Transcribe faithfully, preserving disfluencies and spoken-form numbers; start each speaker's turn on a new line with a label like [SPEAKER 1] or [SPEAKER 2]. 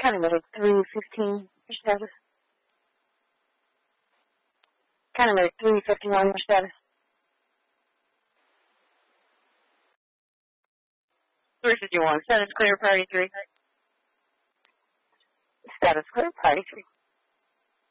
[SPEAKER 1] Kind of at three fifteen status. Kind of at three fifty-one status. three fifty-one, status clear, party three. Status clear, party three.